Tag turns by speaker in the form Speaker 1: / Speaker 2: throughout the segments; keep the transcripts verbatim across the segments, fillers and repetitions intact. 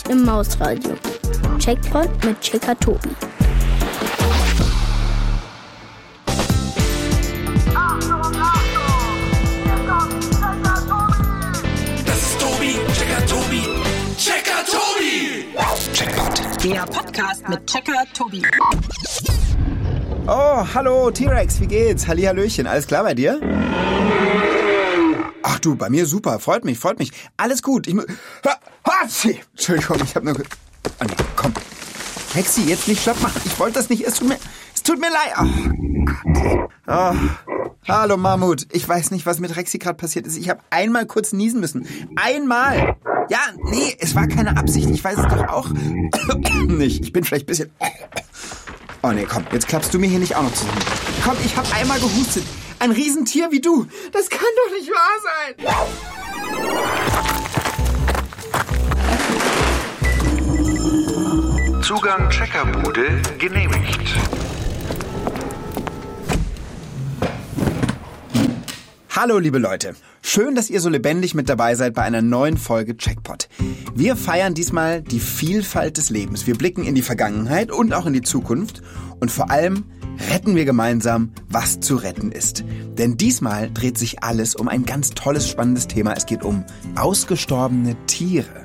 Speaker 1: im Mausradio. Checkpot mit Checker Tobi.
Speaker 2: Das ist Tobi, Checker Tobi, Checker Tobi. Checkpot.
Speaker 3: Der Podcast mit Checker Tobi.
Speaker 4: Oh, hallo T-Rex, wie geht's? Hallihallöchen, alles klar bei dir? Ach du, bei mir super, freut mich, freut mich. Alles gut. Ich mu- ha, Hatschi! Entschuldigung, ich hab nur... Ge- oh nee, komm. Rexi, jetzt nicht schlapp machen. Ich wollte das nicht. Es tut mir, es tut mir leid. Oh. Oh. Hallo Mammut. Ich weiß nicht, was mit Rexi gerade passiert ist. Ich habe einmal kurz niesen müssen. Einmal. Ja, nee, es war keine Absicht. Ich weiß es doch auch nicht. Ich bin vielleicht ein bisschen... Oh nee, komm, jetzt klappst du mir hier nicht auch noch zusammen. Komm, ich habe einmal gehustet. Ein Riesentier wie du. Das kann doch nicht wahr
Speaker 2: sein. Zugang Checkerbude genehmigt.
Speaker 4: Hallo liebe Leute, schön, dass ihr so lebendig mit dabei seid bei einer neuen Folge Checkpot. Wir feiern diesmal die Vielfalt des Lebens. Wir blicken in die Vergangenheit und auch in die Zukunft und vor allem retten wir gemeinsam, was zu retten ist. Denn diesmal dreht sich alles um ein ganz tolles, spannendes Thema. Es geht um ausgestorbene Tiere.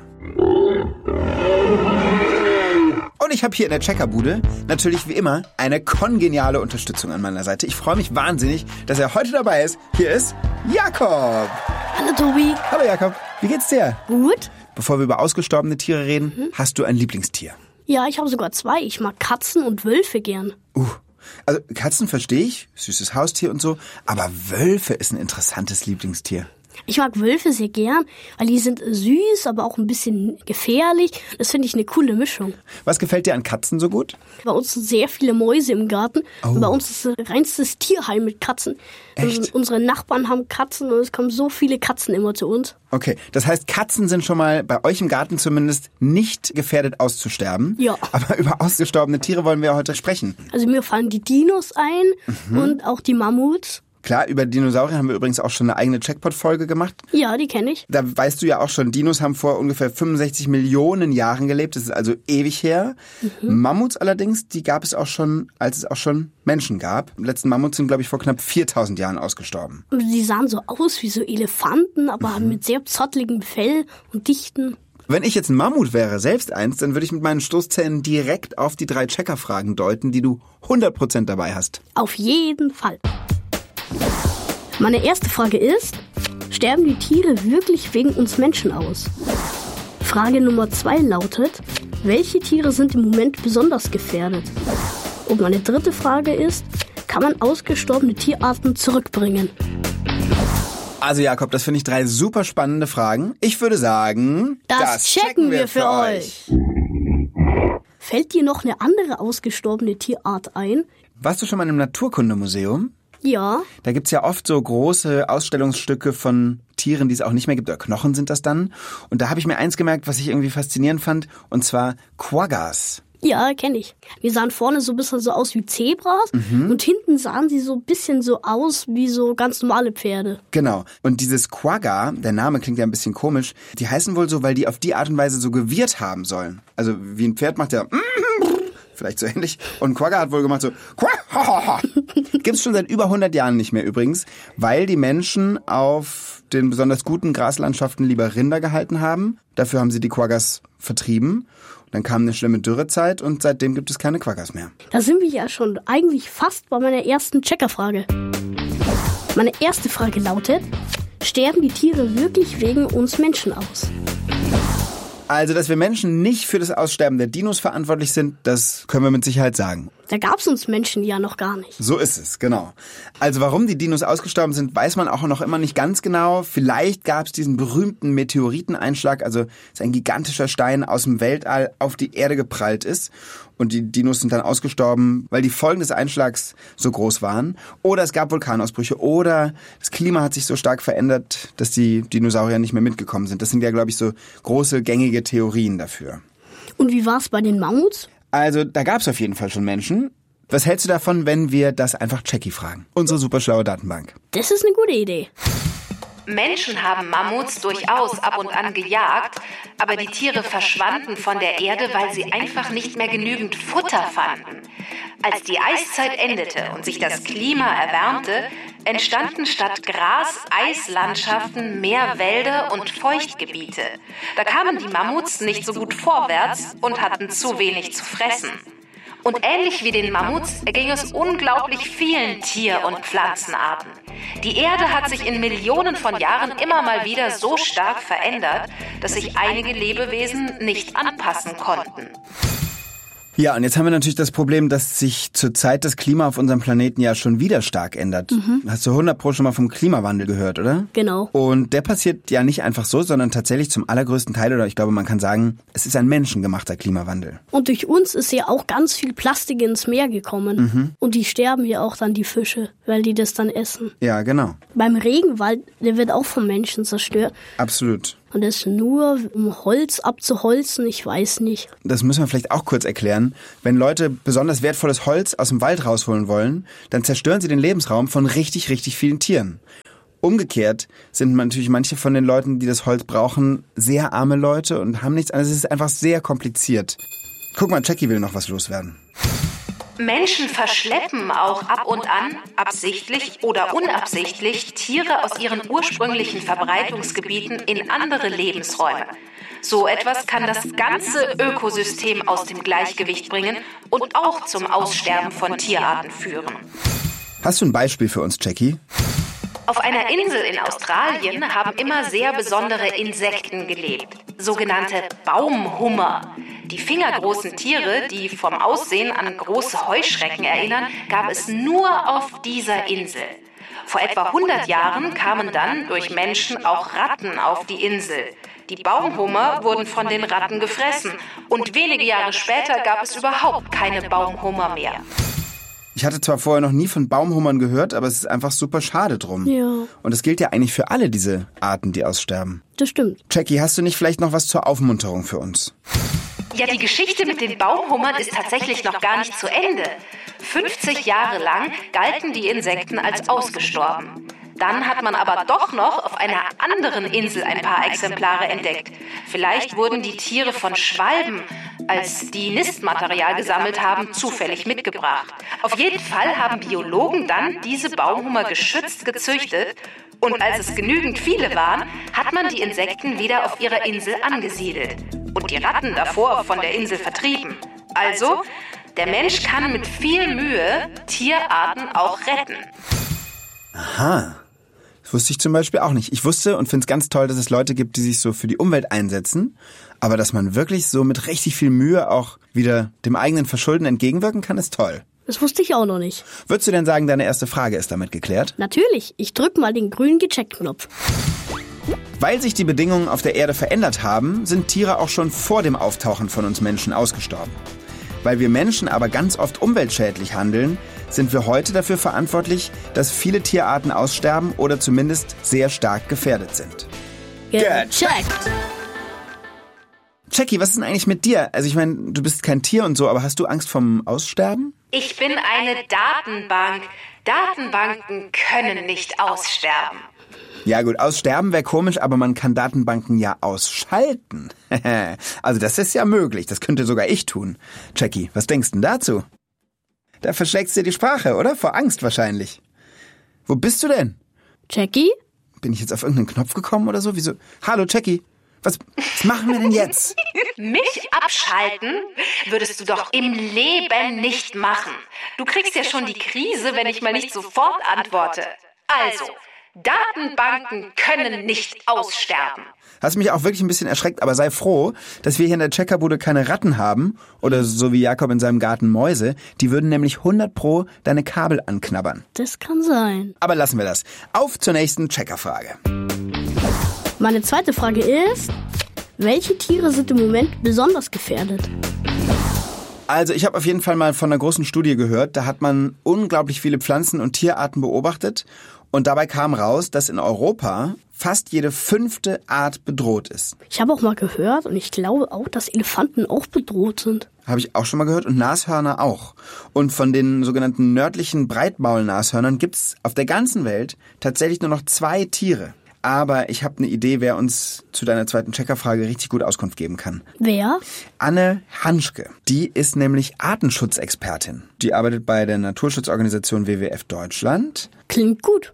Speaker 4: Und ich habe hier in der Checkerbude natürlich wie immer eine kongeniale Unterstützung an meiner Seite. Ich freue mich wahnsinnig, dass er heute dabei ist. Hier ist Jakob.
Speaker 1: Hallo Tobi.
Speaker 4: Hallo Jakob, wie geht's dir?
Speaker 1: Gut?
Speaker 4: Bevor wir über ausgestorbene Tiere reden, mhm. hast du ein Lieblingstier?
Speaker 1: Ja, ich habe sogar zwei. Ich mag Katzen und Wölfe gern.
Speaker 4: Uh, also Katzen verstehe ich, süßes Haustier und so, aber Wölfe ist ein interessantes Lieblingstier.
Speaker 1: Ich mag Wölfe sehr gern, weil die sind süß, aber auch ein bisschen gefährlich. Das finde ich eine coole Mischung.
Speaker 4: Was gefällt dir an Katzen so gut?
Speaker 1: Bei uns sind sehr viele Mäuse im Garten.
Speaker 4: Oh.
Speaker 1: Und bei uns ist ein reinstes Tierheim mit Katzen.
Speaker 4: Echt?
Speaker 1: Also unsere Nachbarn haben Katzen und es kommen so viele Katzen immer zu uns.
Speaker 4: Okay, das heißt, Katzen sind schon mal bei euch im Garten zumindest nicht gefährdet auszusterben.
Speaker 1: Ja.
Speaker 4: Aber über ausgestorbene Tiere wollen wir heute sprechen.
Speaker 1: Also mir fallen die Dinos ein mhm. und auch die Mammuts.
Speaker 4: Klar, über Dinosaurier haben wir übrigens auch schon eine eigene Checkpot-Folge gemacht.
Speaker 1: Ja, die kenne ich.
Speaker 4: Da weißt du ja auch schon, Dinos haben vor ungefähr fünfundsechzig Millionen Jahren gelebt. Das ist also ewig her. Mhm. Mammuts allerdings, die gab es auch schon, als es auch schon Menschen gab. Die letzten Mammuts sind, glaube ich, vor knapp viertausend Jahren ausgestorben.
Speaker 1: Und die sahen so aus wie so Elefanten, aber mhm. mit sehr zottligem Fell und dichten.
Speaker 4: Wenn ich jetzt ein Mammut wäre, selbst eins, dann würde ich mit meinen Stoßzähnen direkt auf die drei Checker-Fragen deuten, die du hundert Prozent dabei hast.
Speaker 1: Auf jeden Fall. Meine erste Frage ist, sterben die Tiere wirklich wegen uns Menschen aus? Frage Nummer zwei lautet, welche Tiere sind im Moment besonders gefährdet? Und meine dritte Frage ist, kann man ausgestorbene Tierarten zurückbringen?
Speaker 4: Also Jakob, das finde ich drei super spannende Fragen. Ich würde sagen,
Speaker 1: das, das checken wir für euch. Fällt dir noch eine andere ausgestorbene Tierart ein?
Speaker 4: Warst du schon mal im Naturkundemuseum?
Speaker 1: Ja.
Speaker 4: Da gibt's ja oft so große Ausstellungsstücke von Tieren, die es auch nicht mehr gibt, oder Knochen sind das dann. Und da habe ich mir eins gemerkt, was ich irgendwie faszinierend fand, und zwar Quaggas.
Speaker 1: Ja, kenne ich. Die sahen vorne so ein bisschen so aus wie Zebras mhm. und hinten sahen sie so ein bisschen so aus wie so ganz normale Pferde.
Speaker 4: Genau. Und dieses Quagga, der Name klingt ja ein bisschen komisch, die heißen wohl so, weil die auf die Art und Weise so gewirrt haben sollen. Also wie ein Pferd macht der vielleicht so ähnlich. Und Quagga hat wohl gemacht so gibt's schon seit über hundert Jahren nicht mehr übrigens, weil die Menschen auf den besonders guten Graslandschaften lieber Rinder gehalten haben. Dafür haben sie die Quaggas vertrieben. Dann kam eine schlimme Dürrezeit und seitdem gibt es keine Quaggas mehr.
Speaker 1: Da sind wir ja schon eigentlich fast bei meiner ersten Checkerfrage. Meine erste Frage lautet, sterben die Tiere wirklich wegen uns Menschen aus?
Speaker 4: Also, dass wir Menschen nicht für das Aussterben der Dinos verantwortlich sind, das können wir mit Sicherheit sagen.
Speaker 1: Da gab's uns Menschen ja noch gar nicht.
Speaker 4: So ist es, genau. Also warum die Dinos ausgestorben sind, weiß man auch noch immer nicht ganz genau. Vielleicht gab's diesen berühmten Meteoriteneinschlag, also ist ein gigantischer Stein aus dem Weltall auf die Erde geprallt ist. Und die Dinos sind dann ausgestorben, weil die Folgen des Einschlags so groß waren. Oder es gab Vulkanausbrüche. Oder das Klima hat sich so stark verändert, dass die Dinosaurier nicht mehr mitgekommen sind. Das sind ja, glaube ich, so große, gängige Theorien dafür.
Speaker 1: Und wie war's bei den Mammuts?
Speaker 4: Also, da gab's auf jeden Fall schon Menschen. Was hältst du davon, wenn wir das einfach Jackie fragen? Unsere super schlaue Datenbank.
Speaker 1: Das ist eine gute Idee.
Speaker 5: Menschen haben Mammuts durchaus ab und an gejagt, aber die Tiere verschwanden von der Erde, weil sie einfach nicht mehr genügend Futter fanden. Als die Eiszeit endete und sich das Klima erwärmte, entstanden statt Gras Eislandschaften, mehr Wälder und Feuchtgebiete. Da kamen die Mammuts nicht so gut vorwärts und hatten zu wenig zu fressen. Und ähnlich wie den Mammuts erging es unglaublich vielen Tier- und Pflanzenarten. Die Erde hat sich in Millionen von Jahren immer mal wieder so stark verändert, dass sich einige Lebewesen nicht anpassen konnten.
Speaker 4: Ja, und jetzt haben wir natürlich das Problem, dass sich zurzeit das Klima auf unserem Planeten ja schon wieder stark ändert. Mhm. Hast du hundert Pro schon mal vom Klimawandel gehört, oder?
Speaker 1: Genau.
Speaker 4: Und der passiert ja nicht einfach so, sondern tatsächlich zum allergrößten Teil, oder ich glaube, man kann sagen, es ist ein menschengemachter Klimawandel.
Speaker 1: Und durch uns ist ja auch ganz viel Plastik ins Meer gekommen. Mhm. Und die sterben ja auch dann, die Fische, weil die das dann essen.
Speaker 4: Ja, genau.
Speaker 1: Beim Regenwald, der wird auch vom Menschen zerstört.
Speaker 4: Absolut.
Speaker 1: Und das nur, um Holz abzuholzen, ich weiß nicht.
Speaker 4: Das müssen wir vielleicht auch kurz erklären. Wenn Leute besonders wertvolles Holz aus dem Wald rausholen wollen, dann zerstören sie den Lebensraum von richtig, richtig vielen Tieren. Umgekehrt sind natürlich manche von den Leuten, die das Holz brauchen, sehr arme Leute und haben nichts anderes. Es ist einfach sehr kompliziert. Guck mal, Jackie will noch was loswerden.
Speaker 5: Menschen verschleppen auch ab und an, absichtlich oder unabsichtlich, Tiere aus ihren ursprünglichen Verbreitungsgebieten in andere Lebensräume. So etwas kann das ganze Ökosystem aus dem Gleichgewicht bringen und auch zum Aussterben von Tierarten führen.
Speaker 4: Hast du ein Beispiel für uns, Jackie?
Speaker 5: Auf einer Insel in Australien haben immer sehr besondere Insekten gelebt, sogenannte Baumhummer. Die fingergroßen Tiere, die vom Aussehen an große Heuschrecken erinnern, gab es nur auf dieser Insel. Vor etwa hundert Jahren kamen dann durch Menschen auch Ratten auf die Insel. Die Baumhummer wurden von den Ratten gefressen und wenige Jahre später gab es überhaupt keine Baumhummer mehr.
Speaker 4: Ich hatte zwar vorher noch nie von Baumhummern gehört, aber es ist einfach super schade drum.
Speaker 1: Ja.
Speaker 4: Und das gilt ja eigentlich für alle diese Arten, die aussterben.
Speaker 1: Das stimmt.
Speaker 4: Jackie, hast du nicht vielleicht noch was zur Aufmunterung für uns?
Speaker 5: Ja, die Geschichte mit den Baumhummern ist tatsächlich noch gar nicht zu Ende. fünfzig Jahre lang galten die Insekten als ausgestorben. Dann hat man aber doch noch auf einer anderen Insel ein paar Exemplare entdeckt. Vielleicht wurden die Tiere von Schwalben, als die Nistmaterial gesammelt haben, zufällig mitgebracht. Auf jeden Fall haben Biologen dann diese Baumhummer geschützt gezüchtet. Und als es genügend viele waren, hat man die Insekten wieder auf ihrer Insel angesiedelt. Und die Ratten davor von der Insel vertrieben. Also, der Mensch kann mit viel Mühe Tierarten auch retten.
Speaker 4: Aha. Das wusste ich zum Beispiel auch nicht. Ich wusste und finde es ganz toll, dass es Leute gibt, die sich so für die Umwelt einsetzen. Aber dass man wirklich so mit richtig viel Mühe auch wieder dem eigenen Verschulden entgegenwirken kann, ist toll.
Speaker 1: Das wusste ich auch noch nicht.
Speaker 4: Würdest du denn sagen, deine erste Frage ist damit geklärt?
Speaker 1: Natürlich. Ich drück mal den grünen Gecheckt-Knopf.
Speaker 4: Weil sich die Bedingungen auf der Erde verändert haben, sind Tiere auch schon vor dem Auftauchen von uns Menschen ausgestorben. Weil wir Menschen aber ganz oft umweltschädlich handeln, sind wir heute dafür verantwortlich, dass viele Tierarten aussterben oder zumindest sehr stark gefährdet sind.
Speaker 1: Gecheckt!
Speaker 4: Jackie, was ist denn eigentlich mit dir? Also ich meine, du bist kein Tier und so, aber hast du Angst vom Aussterben?
Speaker 5: Ich bin eine Datenbank. Datenbanken können nicht aussterben.
Speaker 4: Ja gut, aussterben wäre komisch, aber man kann Datenbanken ja ausschalten. Also das ist ja möglich, das könnte sogar ich tun. Jackie, was denkst du denn dazu? Da verschlägst du dir die Sprache, oder? Vor Angst wahrscheinlich. Wo bist du denn?
Speaker 1: Jackie?
Speaker 4: Bin ich jetzt auf irgendeinen Knopf gekommen oder so? Wieso? Hallo Jackie, was, was machen wir denn jetzt?
Speaker 5: Mich abschalten würdest du doch im Leben nicht machen. Du kriegst ja schon die Krise, wenn ich mal nicht sofort antworte. Also, Datenbanken können nicht aussterben.
Speaker 4: Hast mich auch wirklich ein bisschen erschreckt, aber sei froh, dass wir hier in der Checkerbude keine Ratten haben oder so wie Jakob in seinem Garten Mäuse. Die würden nämlich hundert Pro deine Kabel anknabbern.
Speaker 1: Das kann sein.
Speaker 4: Aber lassen wir das. Auf zur nächsten Checkerfrage.
Speaker 1: Meine zweite Frage ist, welche Tiere sind im Moment besonders gefährdet?
Speaker 4: Also ich habe auf jeden Fall mal von einer großen Studie gehört. Da hat man unglaublich viele Pflanzen- und Tierarten beobachtet. Und dabei kam raus, dass in Europa fast jede fünfte Art bedroht ist.
Speaker 1: Ich habe auch mal gehört und ich glaube auch, dass Elefanten auch bedroht sind.
Speaker 4: Habe ich auch schon mal gehört und Nashörner auch. Und von den sogenannten nördlichen Breitmaulnashörnern gibt's auf der ganzen Welt tatsächlich nur noch zwei Tiere. aber ich habe eine Idee, wer uns zu deiner zweiten Checkerfrage richtig gut Auskunft geben kann.
Speaker 1: Wer?
Speaker 4: Anne Hanschke. Die ist nämlich Artenschutzexpertin. Die arbeitet bei der Naturschutzorganisation W W F Deutschland.
Speaker 1: Klingt gut.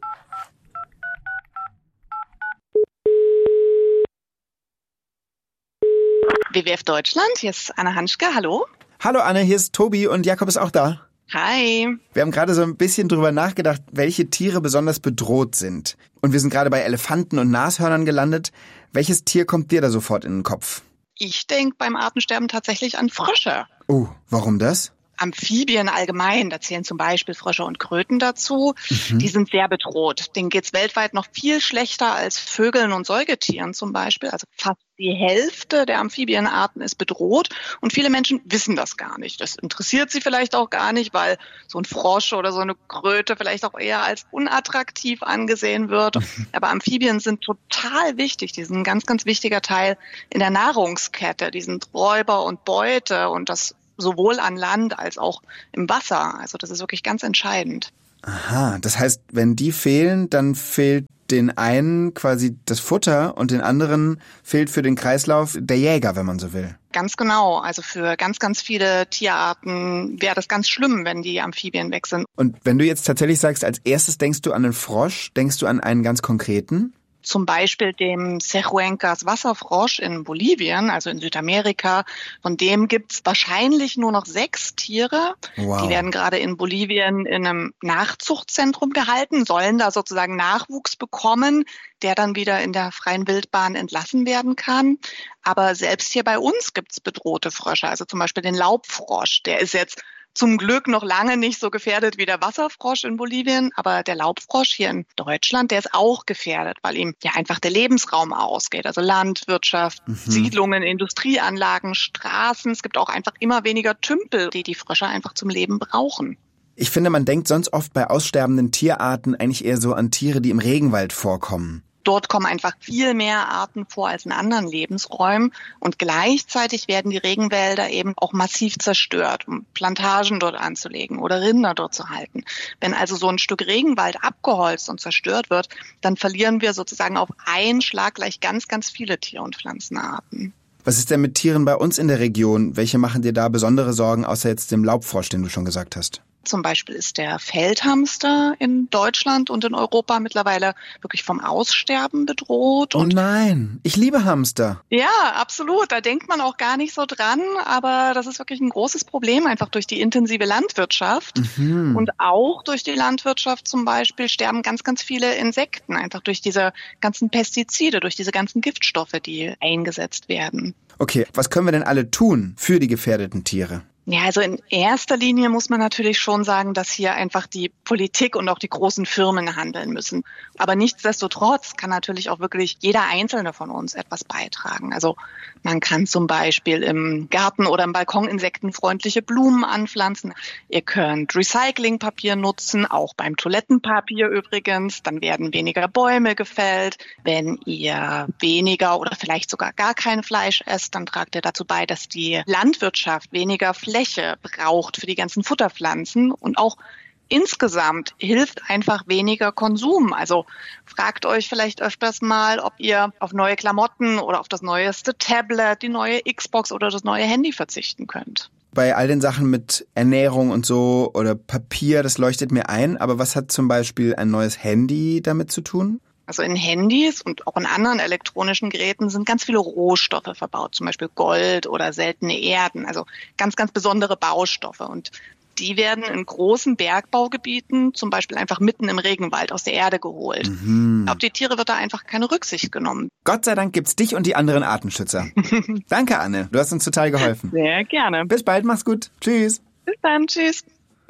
Speaker 3: W W F Deutschland, hier ist Anne Hanschke, hallo.
Speaker 4: Hallo Anne, hier ist Tobi und Jakob ist auch da.
Speaker 3: Hi.
Speaker 4: Wir haben gerade so ein bisschen drüber nachgedacht, welche Tiere besonders bedroht sind. Und wir sind gerade bei Elefanten und Nashörnern gelandet. Welches Tier kommt dir da sofort in den Kopf?
Speaker 3: Ich denke beim Artensterben tatsächlich an Frösche.
Speaker 4: Oh, warum das?
Speaker 3: Amphibien allgemein, da zählen zum Beispiel Frösche und Kröten dazu, mhm. die sind sehr bedroht. Denen geht's weltweit noch viel schlechter als Vögeln und Säugetieren zum Beispiel. Also fast die Hälfte der Amphibienarten ist bedroht und viele Menschen wissen das gar nicht. Das interessiert sie vielleicht auch gar nicht, weil so ein Frosch oder so eine Kröte vielleicht auch eher als unattraktiv angesehen wird. Mhm. Aber Amphibien sind total wichtig. Die sind ein ganz, ganz wichtiger Teil in der Nahrungskette. Die sind Räuber und Beute und das sowohl an Land als auch im Wasser. Also das ist wirklich ganz entscheidend.
Speaker 4: Aha, das heißt, wenn die fehlen, dann fehlt den einen quasi das Futter und den anderen fehlt für den Kreislauf der Jäger, wenn man so will.
Speaker 3: Ganz genau. Also für ganz, ganz viele Tierarten wäre das ganz schlimm, wenn die Amphibien weg sind.
Speaker 4: Und wenn du jetzt tatsächlich sagst, als erstes denkst du an einen Frosch, denkst du an einen ganz konkreten?
Speaker 3: Zum Beispiel dem Sehuencas Wasserfrosch in Bolivien, also in Südamerika. Von dem gibt's wahrscheinlich nur noch sechs Tiere. Wow. Die werden gerade in Bolivien in einem Nachzuchtzentrum gehalten, sollen da sozusagen Nachwuchs bekommen, der dann wieder in der freien Wildbahn entlassen werden kann. Aber selbst hier bei uns gibt's bedrohte Frösche, also zum Beispiel den Laubfrosch. Der ist jetzt zum Glück noch lange nicht so gefährdet wie der Wasserfrosch in Bolivien, aber der Laubfrosch hier in Deutschland, der ist auch gefährdet, weil ihm ja einfach der Lebensraum ausgeht. Also Landwirtschaft, mhm. Siedlungen, Industrieanlagen, Straßen. Es gibt auch einfach immer weniger Tümpel, die die Frösche einfach zum Leben brauchen.
Speaker 4: Ich finde, man denkt sonst oft bei aussterbenden Tierarten eigentlich eher so an Tiere, die im Regenwald vorkommen.
Speaker 3: Dort kommen einfach viel mehr Arten vor als in anderen Lebensräumen und gleichzeitig werden die Regenwälder eben auch massiv zerstört, um Plantagen dort anzulegen oder Rinder dort zu halten. Wenn also so ein Stück Regenwald abgeholzt und zerstört wird, dann verlieren wir sozusagen auf einen Schlag gleich ganz, ganz viele Tier- und Pflanzenarten.
Speaker 4: Was ist denn mit Tieren bei uns in der Region? Welche machen dir da besondere Sorgen, außer jetzt dem Laubfrosch, den du schon gesagt hast?
Speaker 3: Zum Beispiel ist der Feldhamster in Deutschland und in Europa mittlerweile wirklich vom Aussterben bedroht.
Speaker 4: Oh nein, ich liebe Hamster.
Speaker 3: Ja, absolut. Da denkt man auch gar nicht so dran. Aber das ist wirklich ein großes Problem, einfach durch die intensive Landwirtschaft. Mhm. Und auch durch die Landwirtschaft zum Beispiel sterben ganz, ganz viele Insekten. Einfach durch diese ganzen Pestizide, durch diese ganzen Giftstoffe, die eingesetzt werden.
Speaker 4: Okay, was können wir denn alle tun für die gefährdeten Tiere?
Speaker 3: Ja, also in erster Linie muss man natürlich schon sagen, dass hier einfach die Politik und auch die großen Firmen handeln müssen. Aber nichtsdestotrotz kann natürlich auch wirklich jeder Einzelne von uns etwas beitragen. Also man kann zum Beispiel im Garten oder im Balkon insektenfreundliche Blumen anpflanzen. Ihr könnt Recyclingpapier nutzen, auch beim Toilettenpapier übrigens. Dann werden weniger Bäume gefällt. Wenn ihr weniger oder vielleicht sogar gar kein Fleisch esst, dann tragt ihr dazu bei, dass die Landwirtschaft weniger Fläche braucht für die ganzen Futterpflanzen und auch insgesamt hilft einfach weniger Konsum. Also fragt euch vielleicht öfters mal, ob ihr auf neue Klamotten oder auf das neueste Tablet, die neue Xbox oder das neue Handy verzichten könnt.
Speaker 4: Bei all den Sachen mit Ernährung und so oder Papier, das leuchtet mir ein. Aber was hat zum Beispiel ein neues Handy damit zu tun?
Speaker 3: Also in Handys und auch in anderen elektronischen Geräten sind ganz viele Rohstoffe verbaut, zum Beispiel Gold oder seltene Erden, also ganz, ganz besondere Baustoffe. Und die werden in großen Bergbaugebieten zum Beispiel einfach mitten im Regenwald aus der Erde geholt. Mhm. Auf die Tiere wird da einfach keine Rücksicht genommen.
Speaker 4: Gott sei Dank gibt's dich und die anderen Artenschützer. Danke, Anne. Du hast uns total geholfen.
Speaker 3: Sehr gerne.
Speaker 4: Bis bald, mach's gut. Tschüss.
Speaker 3: Bis dann, tschüss.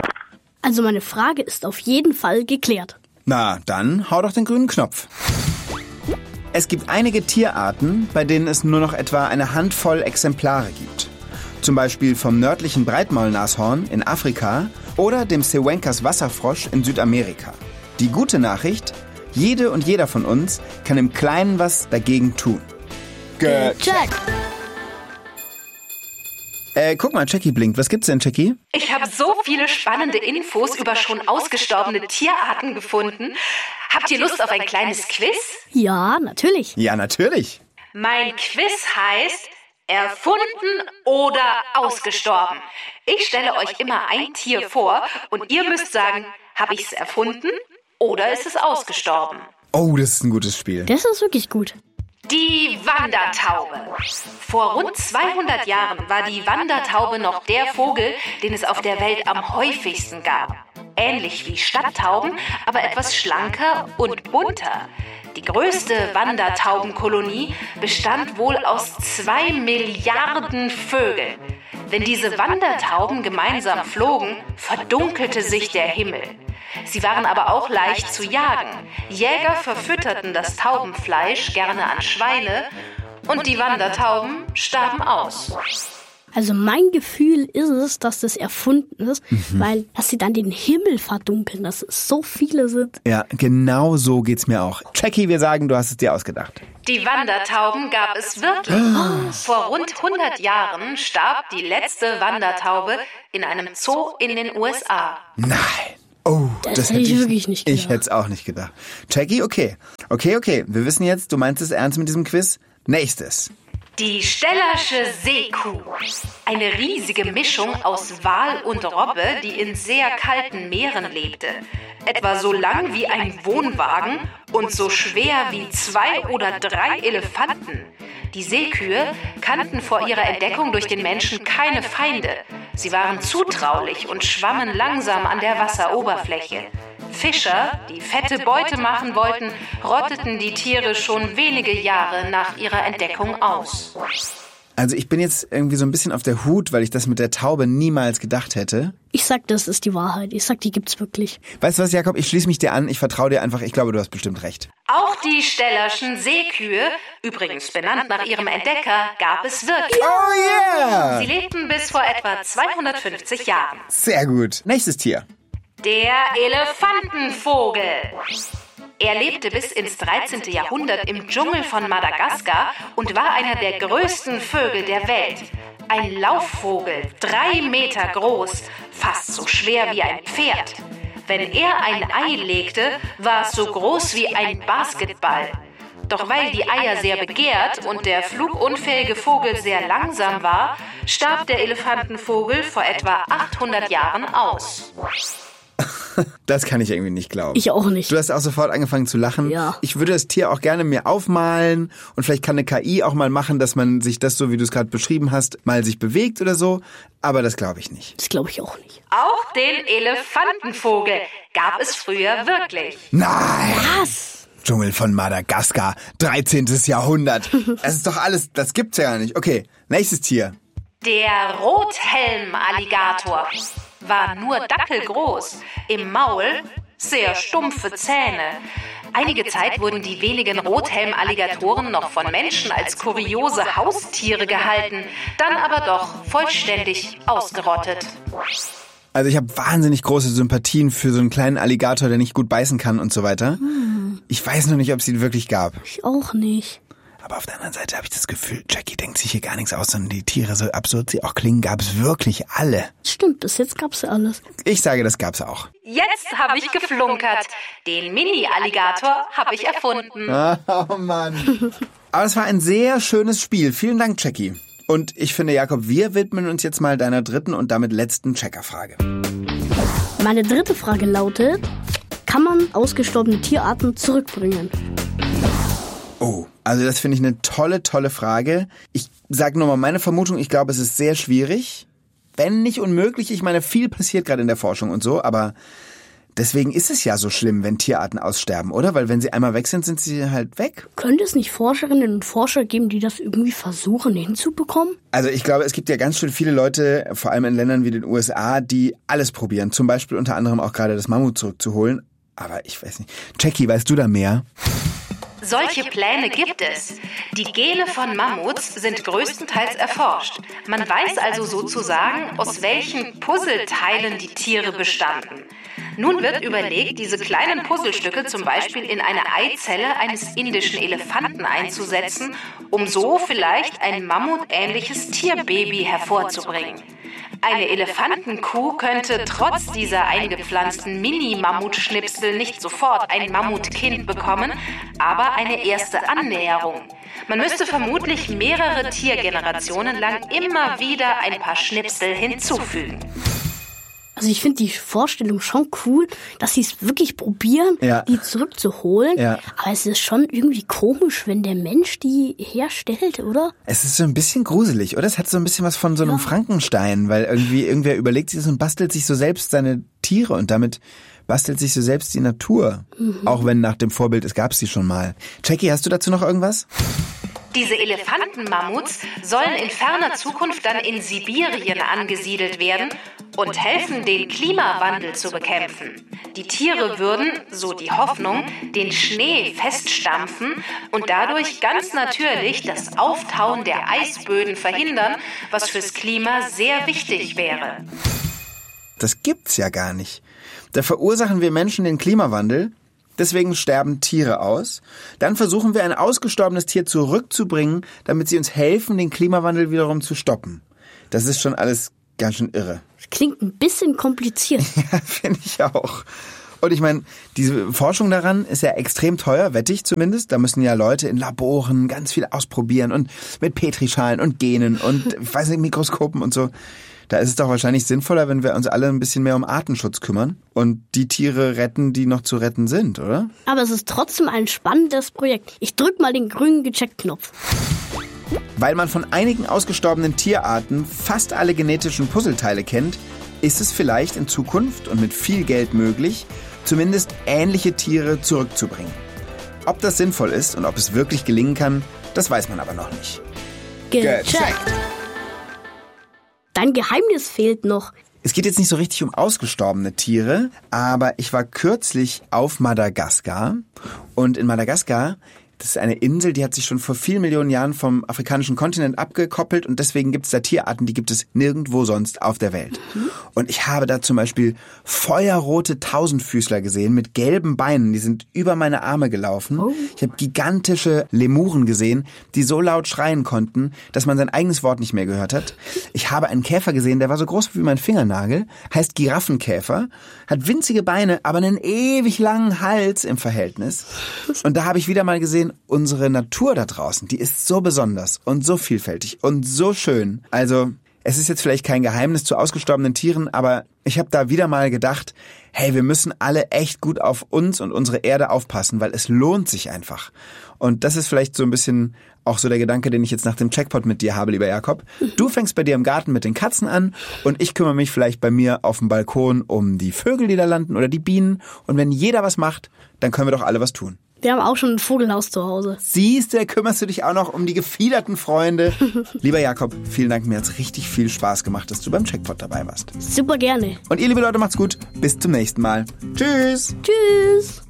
Speaker 1: Also meine Frage ist auf jeden Fall geklärt.
Speaker 4: Na, dann hau doch den grünen Knopf. Es gibt einige Tierarten, bei denen es nur noch etwa eine Handvoll Exemplare gibt. Zum Beispiel vom nördlichen Breitmaulnashorn in Afrika oder dem Sehuencas Wasserfrosch in Südamerika. Die gute Nachricht, jede und jeder von uns kann im Kleinen was dagegen tun.
Speaker 1: Gecheckt!
Speaker 4: Äh, guck mal, Jackie blinkt. Was gibt's denn, Jackie?
Speaker 5: Ich habe so viele spannende Infos über schon ausgestorbene Tierarten gefunden. Hab Habt ihr Lust auf ein kleines Quiz?
Speaker 1: Ja, natürlich.
Speaker 4: Ja, natürlich.
Speaker 5: Mein Quiz heißt erfunden oder ausgestorben. Ich stelle euch immer ein Tier vor und ihr müsst sagen, habe ich es erfunden oder ist es ausgestorben?
Speaker 4: Oh, das ist ein gutes Spiel.
Speaker 1: Das ist wirklich gut.
Speaker 5: Die Wandertaube. Vor rund zweihundert Jahren war die Wandertaube noch der Vogel, den es auf der Welt am häufigsten gab. Ähnlich wie Stadttauben, aber etwas schlanker und bunter. Die größte Wandertaubenkolonie bestand wohl aus zwei Milliarden Vögeln. Wenn diese Wandertauben gemeinsam flogen, verdunkelte sich der Himmel. Sie waren aber auch leicht zu jagen. Jäger verfütterten das Taubenfleisch gerne an Schweine und die Wandertauben starben aus.
Speaker 1: Also mein Gefühl ist es, dass das erfunden ist,
Speaker 4: mhm.
Speaker 1: weil dass sie dann den Himmel verdunkeln, dass es so viele sind.
Speaker 4: Ja, genau so geht's mir auch. Jackie, wir sagen, du hast es dir ausgedacht.
Speaker 5: Die Wandertauben gab es wirklich. Oh. Vor rund hundert Jahren starb die letzte Wandertaube in einem Zoo in den U S A.
Speaker 4: Nein. Oh,
Speaker 1: das,
Speaker 4: das
Speaker 1: hätte ich wirklich nicht gedacht.
Speaker 4: Ich hätte es auch nicht gedacht. Jackie, okay. Okay, okay. Wir wissen jetzt, du meinst es ernst mit diesem Quiz. Nächstes.
Speaker 5: Die Stellersche Seekuh. Eine riesige Mischung aus Wal und Robbe, die in sehr kalten Meeren lebte. Etwa so lang wie ein Wohnwagen und so schwer wie zwei oder drei Elefanten. Die Seekühe kannten vor ihrer Entdeckung durch den Menschen keine Feinde. Sie waren zutraulich und schwammen langsam an der Wasseroberfläche. Fischer, die fette Beute machen wollten, rotteten die Tiere schon wenige Jahre nach ihrer Entdeckung aus.
Speaker 4: Also ich bin jetzt irgendwie so ein bisschen auf der Hut, weil ich das mit der Taube niemals gedacht hätte.
Speaker 1: Ich sag, das ist die Wahrheit. Ich sag, die gibt's wirklich.
Speaker 4: Weißt du was, Jakob? Ich schließe mich dir an. Ich vertraue dir einfach. Ich glaube, du hast bestimmt recht.
Speaker 5: Auch die Stellerschen Seekühe, übrigens benannt nach ihrem Entdecker, gab es wirklich.
Speaker 4: Oh yeah!
Speaker 5: Sie lebten bis vor etwa zweihundertfünfzig Jahren.
Speaker 4: Sehr gut. Nächstes Tier.
Speaker 5: Der Elefantenvogel. Er lebte bis ins dreizehnte Jahrhundert im Dschungel von Madagaskar und war einer der größten Vögel der Welt. Ein Laufvogel, drei Meter groß, fast so schwer wie ein Pferd. Wenn er ein Ei legte, war es so groß wie ein Basketball. Doch weil die Eier sehr begehrt und der flugunfähige Vogel sehr langsam war, starb der Elefantenvogel vor etwa achthundert Jahren aus.
Speaker 4: Das kann ich irgendwie nicht glauben.
Speaker 1: Ich auch nicht.
Speaker 4: Du hast auch sofort angefangen zu lachen.
Speaker 1: Ja.
Speaker 4: Ich würde das Tier auch gerne mir aufmalen und vielleicht kann eine K I auch mal machen, dass man sich das, so wie du es gerade beschrieben hast, mal sich bewegt oder so. Aber das glaube ich nicht.
Speaker 1: Das glaube ich auch nicht.
Speaker 5: Auch den Elefantenvogel gab es früher wirklich.
Speaker 4: Nein!
Speaker 1: Was?
Speaker 4: Dschungel von Madagaskar, dreizehntes Jahrhundert. Das ist doch alles, das gibt's ja gar nicht. Okay, nächstes Tier.
Speaker 5: Der Rothelm-Alligator war nur dackelgroß, im Maul sehr stumpfe Zähne. Einige Zeit wurden die wenigen Rothelm-Alligatoren noch von Menschen als kuriose Haustiere gehalten, dann aber doch vollständig ausgerottet.
Speaker 4: Also ich habe wahnsinnig große Sympathien für so einen kleinen Alligator, der nicht gut beißen kann und so weiter. Hm. Ich weiß noch nicht, ob es ihn wirklich gab.
Speaker 1: Ich auch nicht.
Speaker 4: Aber auf der anderen Seite habe ich das Gefühl, Jackie denkt sich hier gar nichts aus, sondern die Tiere, so absurd sie auch klingen, gab es wirklich alle.
Speaker 1: Stimmt, bis jetzt gab's ja alles.
Speaker 4: Ich sage, das gab's auch.
Speaker 5: Jetzt habe ich geflunkert. Den Mini-Alligator habe ich erfunden.
Speaker 4: Oh Mann. Aber es war ein sehr schönes Spiel. Vielen Dank, Jackie. Und ich finde, Jakob, wir widmen uns jetzt mal deiner dritten und damit letzten Checkerfrage.
Speaker 1: Meine dritte Frage lautet, kann man ausgestorbene Tierarten zurückbringen?
Speaker 4: Oh, also das finde ich eine tolle, tolle Frage. Ich sage nur mal meine Vermutung, ich glaube, es ist sehr schwierig, wenn nicht unmöglich. Ich meine, viel passiert gerade in der Forschung und so, aber deswegen ist es ja so schlimm, wenn Tierarten aussterben, oder? Weil wenn sie einmal weg sind, sind sie halt weg.
Speaker 1: Könnte es nicht Forscherinnen und Forscher geben, die das irgendwie versuchen hinzubekommen?
Speaker 4: Also ich glaube, es gibt ja ganz schön viele Leute, vor allem in Ländern wie den U S A, die alles probieren. Zum Beispiel unter anderem auch gerade das Mammut zurückzuholen. Aber ich weiß nicht. Jackie, weißt du da mehr?
Speaker 5: Solche Pläne gibt es. Die Gene von Mammuts sind größtenteils erforscht. Man weiß also sozusagen, aus welchen Puzzleteilen die Tiere bestanden. Nun wird überlegt, diese kleinen Puzzlestücke zum Beispiel in eine Eizelle eines indischen Elefanten einzusetzen, um so vielleicht ein mammutähnliches Tierbaby hervorzubringen. Eine Elefantenkuh könnte trotz dieser eingepflanzten Mini-Mammutschnipsel nicht sofort ein Mammutkind bekommen, aber eine erste Annäherung. Man müsste vermutlich mehrere Tiergenerationen lang immer wieder ein paar Schnipsel hinzufügen.
Speaker 1: Also ich finde die Vorstellung schon cool, dass sie es wirklich probieren,
Speaker 4: ja.
Speaker 1: die zurückzuholen.
Speaker 4: Ja.
Speaker 1: Aber es ist schon irgendwie komisch, wenn der Mensch die herstellt, oder?
Speaker 4: Es ist so ein bisschen gruselig, oder? Es hat so ein bisschen was von so einem ja. Frankenstein, weil irgendwie irgendwer überlegt sich das und bastelt sich so selbst seine Tiere und damit bastelt sich so selbst die Natur. Mhm. Auch wenn nach dem Vorbild, es gab sie schon mal. Jackie, hast du dazu noch irgendwas?
Speaker 5: Diese Elefantenmammuts sollen in ferner Zukunft dann in Sibirien angesiedelt werden und helfen, den Klimawandel zu bekämpfen. Die Tiere würden, so die Hoffnung, den Schnee feststampfen und dadurch ganz natürlich das Auftauen der Eisböden verhindern, was fürs Klima sehr wichtig wäre.
Speaker 4: Das gibt's ja gar nicht. Da verursachen wir Menschen den Klimawandel. Deswegen sterben Tiere aus. Dann versuchen wir, ein ausgestorbenes Tier zurückzubringen, damit sie uns helfen, den Klimawandel wiederum zu stoppen. Das ist schon alles ganz schön irre.
Speaker 1: Klingt ein bisschen kompliziert.
Speaker 4: Ja, finde ich auch. Und ich meine, diese Forschung daran ist ja extrem teuer, wette ich zumindest. Da müssen ja Leute in Laboren ganz viel ausprobieren und mit Petrischalen und Genen und, ich weiß nicht, Mikroskopen und so. Da ist es doch wahrscheinlich sinnvoller, wenn wir uns alle ein bisschen mehr um Artenschutz kümmern und die Tiere retten, die noch zu retten sind, oder?
Speaker 1: Aber es ist trotzdem ein spannendes Projekt. Ich drück mal den grünen Gecheckt-Knopf.
Speaker 4: Weil man von einigen ausgestorbenen Tierarten fast alle genetischen Puzzleteile kennt, ist es vielleicht in Zukunft und mit viel Geld möglich, zumindest ähnliche Tiere zurückzubringen. Ob das sinnvoll ist und ob es wirklich gelingen kann, das weiß man aber noch nicht.
Speaker 1: Gecheckt! Dein Geheimnis fehlt noch.
Speaker 4: Es geht jetzt nicht so richtig um ausgestorbene Tiere, aber ich war kürzlich auf Madagaskar und in Madagaskar, das ist eine Insel, die hat sich schon vor vielen Millionen Jahren vom afrikanischen Kontinent abgekoppelt und deswegen gibt es da Tierarten, die gibt es nirgendwo sonst auf der Welt. Mhm. Und ich habe da zum Beispiel feuerrote Tausendfüßler gesehen mit gelben Beinen, die sind über meine Arme gelaufen. Oh. Ich habe gigantische Lemuren gesehen, die so laut schreien konnten, dass man sein eigenes Wort nicht mehr gehört hat. Ich habe einen Käfer gesehen, der war so groß wie mein Fingernagel, heißt Giraffenkäfer, hat winzige Beine, aber einen ewig langen Hals im Verhältnis. Und da habe ich wieder mal gesehen, unsere Natur da draußen, die ist so besonders und so vielfältig und so schön. Also, es ist jetzt vielleicht kein Geheimnis zu ausgestorbenen Tieren, aber ich habe da wieder mal gedacht, hey, wir müssen alle echt gut auf uns und unsere Erde aufpassen, weil es lohnt sich einfach. Und das ist vielleicht so ein bisschen auch so der Gedanke, den ich jetzt nach dem Checkpot mit dir habe, lieber Jakob. Du fängst bei dir im Garten mit den Katzen an und ich kümmere mich vielleicht bei mir auf dem Balkon um die Vögel, die da landen oder die Bienen. Und wenn jeder was macht, dann können wir doch alle was tun.
Speaker 1: Wir haben auch schon ein Vogelhaus zu Hause.
Speaker 4: Siehst du, da kümmerst du dich auch noch um die gefiederten Freunde. Lieber Jakob, vielen Dank, mir hat's richtig viel Spaß gemacht, dass du beim Checkpot dabei warst.
Speaker 1: Super gerne.
Speaker 4: Und ihr, liebe Leute, macht's gut. Bis zum nächsten Mal. Tschüss.
Speaker 1: Tschüss.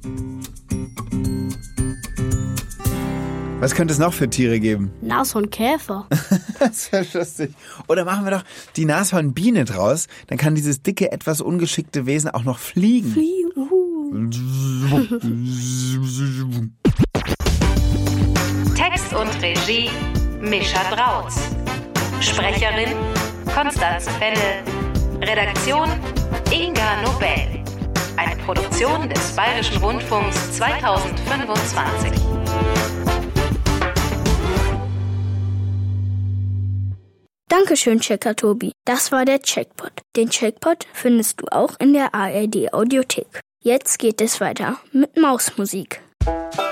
Speaker 4: Was könnte es noch für Tiere geben?
Speaker 1: Nashornkäfer.
Speaker 4: Das wäre lustig. Oder machen wir doch die Nashornbiene draus. Dann kann dieses dicke, etwas ungeschickte Wesen auch noch fliegen.
Speaker 1: Fliegen, uh.
Speaker 5: Text und Regie Mischa Drautz. Sprecherin Konstanze Fennel. Redaktion Inga Nobel. Eine Produktion des Bayerischen Rundfunks zweitausendfünfundzwanzig.
Speaker 6: Dankeschön, Checker Tobi. Das war der Checkpot. Den Checkpot findest du auch in der A R D Audiothek. Jetzt geht es weiter mit Mausmusik.